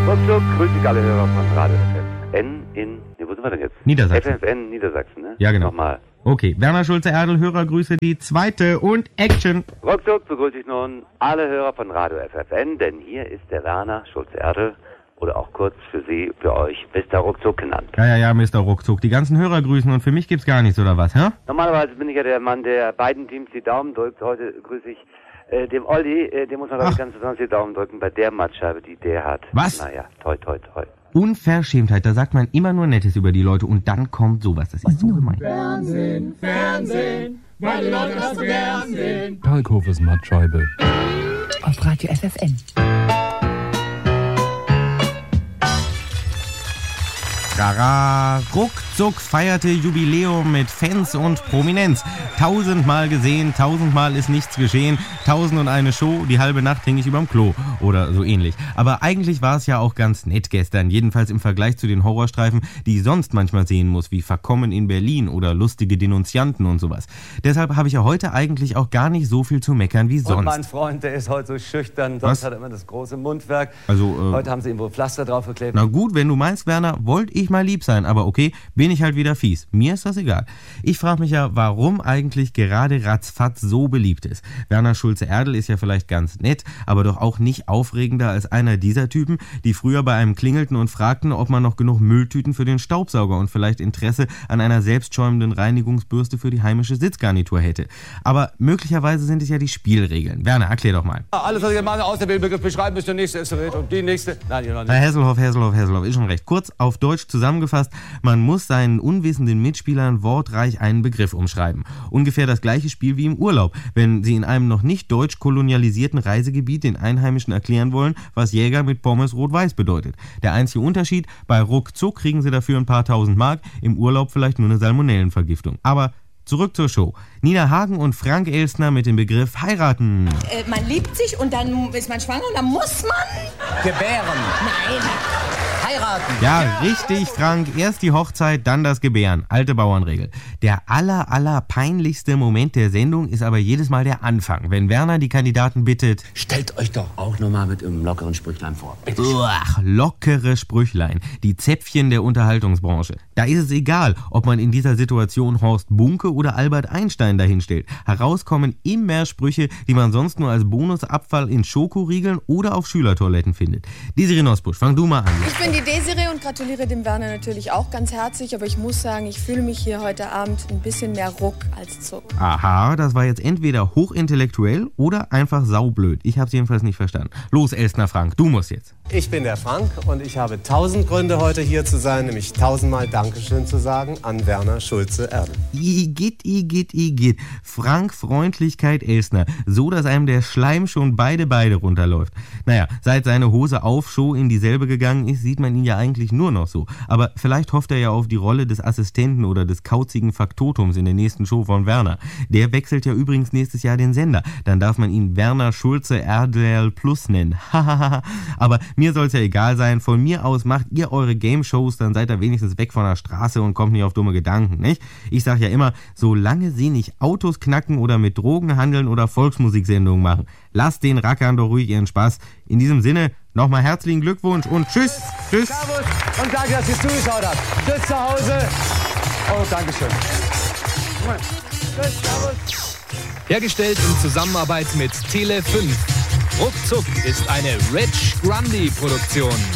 Ruckzuck, grüß dich alle Hörer von Radio FFN in, wo sind wir denn jetzt? Niedersachsen. FFN Niedersachsen, ne? Ja, genau. Nochmal. Okay, Werner Schulze-Erdl, Hörergrüße, die zweite und Action. Ruckzuck begrüße ich nun alle Hörer von Radio FFN, denn hier ist der Werner Schulze-Erdl, oder auch kurz für Sie, für euch, Mr. Ruckzuck genannt. Ja, Mr. Ruckzuck. Die ganzen Hörer grüßen und für mich gibt's gar nichts, oder was, hä? Normalerweise bin ich ja der Mann, der beiden Teams die Daumen drückt. Heute grüße ich dem Olli, dem muss man glaube ich ganz besonders die Daumen drücken bei der Mattscheibe, die der hat. Was? Naja, toi. Unverschämtheit, da sagt man immer nur Nettes über die Leute und dann kommt sowas. Das ist so gemein. Fernsehen, weil die Leute das so gern sehen. Kalkhofes Mattscheibe. Auf Radio FFN. Rara, Ruckzuck feierte Jubiläum mit Fans und Prominenz. 1000-mal gesehen, 1000-mal ist nichts geschehen. 1001 Show, die halbe Nacht hing ich überm Klo. Oder so ähnlich. Aber eigentlich war es ja auch ganz nett gestern. Jedenfalls im Vergleich zu den Horrorstreifen, die ich sonst manchmal sehen muss, wie Verkommen in Berlin oder lustige Denunzianten und sowas. Deshalb habe ich ja heute eigentlich auch gar nicht so viel zu meckern wie sonst. Und mein Freund, der ist heute so schüchtern. Sonst hat er immer das große Mundwerk. Also, heute haben sie ihm wohl Pflaster draufgeklebt. Na gut, wenn du meinst, Werner, wollte ich mal lieb sein, aber okay, bin ich halt wieder fies. Mir ist das egal. Ich frage mich ja, warum eigentlich gerade Ratzfatz so beliebt ist. Werner Schulze-Erdl ist ja vielleicht ganz nett, aber doch auch nicht aufregender als einer dieser Typen, die früher bei einem klingelten und fragten, ob man noch genug Mülltüten für den Staubsauger und vielleicht Interesse an einer selbstschäumenden Reinigungsbürste für die heimische Sitzgarnitur hätte. Aber möglicherweise sind es ja die Spielregeln. Werner, erklär doch mal. Alles, was ich mal aus dem Begriff beschreiben müsste, der nächste ist und die nächste. Nein, die noch nicht. Herr Hesselhoff, ist schon recht. Kurz auf Deutsch zusammengefasst, man muss seinen unwissenden Mitspielern wortreich einen Begriff umschreiben. Ungefähr das gleiche Spiel wie im Urlaub, wenn sie in einem noch nicht deutsch kolonialisierten Reisegebiet den Einheimischen erklären wollen, was Jäger mit Pommes rot-weiß bedeutet. Der einzige Unterschied, bei Ruckzuck kriegen sie dafür ein paar tausend Mark, im Urlaub vielleicht nur eine Salmonellenvergiftung. Aber zurück zur Show. Nina Hagen und Frank Elstner mit dem Begriff heiraten. Man liebt sich und dann ist man schwanger und dann muss man... Gebären. Nein. Heiraten. Ja, richtig, Frank. Erst die Hochzeit, dann das Gebären. Alte Bauernregel. Der aller peinlichste Moment der Sendung ist aber jedes Mal der Anfang, wenn Werner die Kandidaten bittet: Stellt euch doch auch nochmal mit einem lockeren Sprüchlein vor. Bitte. Ach, lockere Sprüchlein. Die Zäpfchen der Unterhaltungsbranche. Da ist es egal, ob man in dieser Situation Horst Bunke oder Albert Einstein dahinstellt. Herauskommen immer Sprüche, die man sonst nur als Bonusabfall in Schokoriegeln oder auf Schülertoiletten findet. Desiree Nosbusch, fang du mal an. Ich bin die Desiree und gratuliere dem Werner natürlich auch ganz herzlich, aber ich muss sagen, ich fühle mich hier heute Abend ein bisschen mehr Ruck als Zuck. Aha, das war jetzt entweder hochintellektuell oder einfach saublöd. Ich hab's jedenfalls nicht verstanden. Los, Elstner Frank, du musst jetzt. Ich bin der Frank und ich habe 1000 Gründe, heute hier zu sein, nämlich 1000-mal Dankeschön zu sagen an Werner Schulze-Erdl. Igitt. Frank Freundlichkeit Elstner. So, dass einem der Schleim schon beide runterläuft. Naja, seit seine Hose auf Show in dieselbe gegangen ist, sieht man ihn ja eigentlich nur noch so. Aber vielleicht hofft er ja auf die Rolle des Assistenten oder des kauzigen Faktotums in der nächsten Show von Werner. Der wechselt ja übrigens nächstes Jahr den Sender. Dann darf man ihn Werner Schulze-Erdl Plus nennen. Aber mir soll's ja egal sein. Von mir aus macht ihr eure Game-Shows, dann seid ihr wenigstens weg von der Straße und kommt nicht auf dumme Gedanken, nicht? Ich sag ja immer, solange sie nicht Autos knacken oder mit Drogen handeln oder Volksmusiksendungen machen, lasst den Rackern doch ruhig ihren Spaß. In diesem Sinne, nochmal herzlichen Glückwunsch und tschüss. Servus und danke, dass ihr zugeschaut habt. Tschüss zu Hause und Dankeschön. Tschüss, servus. Hergestellt in Zusammenarbeit mit Tele5. Ruckzuck ist eine Rich Grundy Produktion.